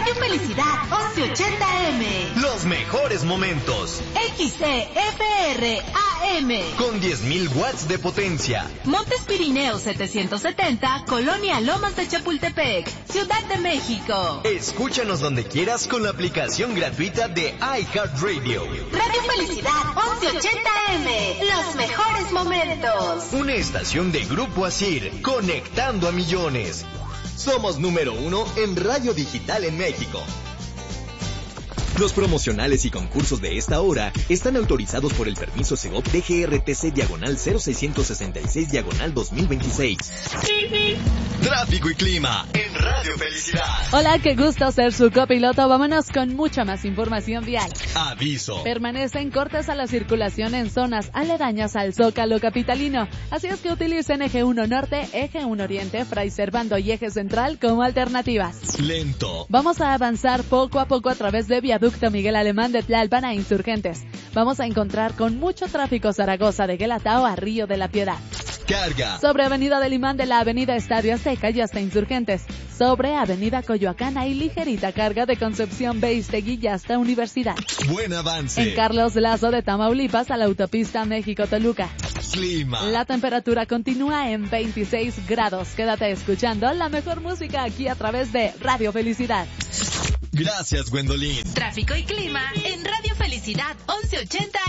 Radio Felicidad 1180M. Los mejores momentos. XCFR AM. Con 10.000 watts de potencia. Montes Pirineos 770, Colonia Lomas de Chapultepec, Ciudad de México. Escúchanos donde quieras con la aplicación gratuita de iHeartRadio. Radio Felicidad 1180M. Los mejores momentos. Una estación de Grupo Asir, conectando a millones. Somos número 1 en radio digital en México. Los promocionales y concursos de esta hora están autorizados por el permiso Segov DGRTC/0666/2026. Tráfico y clima en Radio Felicidad. Hola, qué gusto ser su copiloto. Vámonos con mucha más información vial. Aviso. Permanecen cortes a la circulación en zonas aledañas al Zócalo capitalino. Así es que utilicen Eje 1 Norte, Eje 1 Oriente, Fray Servando y Eje Central como alternativas. Lento. Vamos a avanzar poco a poco a través de Viaducto Miguel Alemán de Tlalpan a Insurgentes. Vamos a encontrar con mucho tráfico Zaragoza de Guelatao a Río de la Piedad. Carga. Sobre Avenida del Imán de la Avenida Estadio Azteca y hasta Insurgentes. Sobre Avenida Coyoacán hay ligerita carga de Concepción Beistegui y hasta Universidad. Buen avance. En Carlos Lazo de Tamaulipas a la autopista México-Toluca. Clima. La temperatura continúa en 26 grados. Quédate escuchando la mejor música aquí a través de Radio Felicidad. Gracias, Gwendolyn. Tráfico y clima en Radio Felicidad 1180